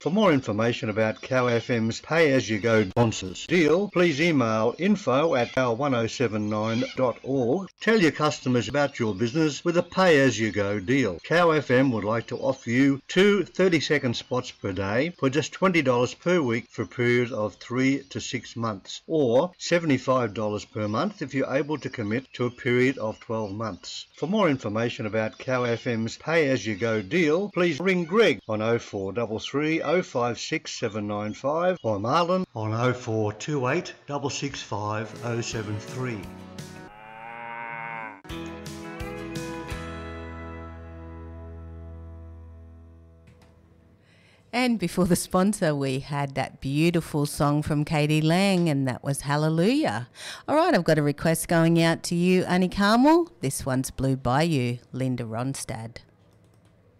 For more information about Cow FM's pay-as-you-go sponsors deal, please email info@cow1079.org. Tell your customers about your business with a pay-as-you-go deal. Cow FM would like to offer you 2 30-second spots per day for just $20 per week for a period of 3 to 6 months, or $75 per month if you're able to commit to a period of 12 months. For more information about Cow FM's pay-as-you-go deal, please ring Greg on 0433 056 795 or Marlon on 0428 665 073. And before the sponsor, we had that beautiful song from Katie Lang, and that was Hallelujah. All right, I've got a request going out to you, Annie Carmel. This one's Blue Bayou, Linda Ronstadt.